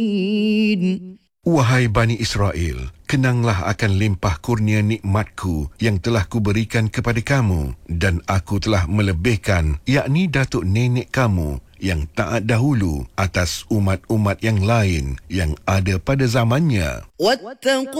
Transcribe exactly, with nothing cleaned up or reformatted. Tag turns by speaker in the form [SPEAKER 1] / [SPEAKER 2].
[SPEAKER 1] Wahai Bani Israel, kenanglah akan limpah kurnia nikmatku yang telah kuberikan kepada kamu, dan aku telah melebihkan, yakni datuk nenek kamu yang taat dahulu atas umat-umat yang lain yang ada pada zamannya.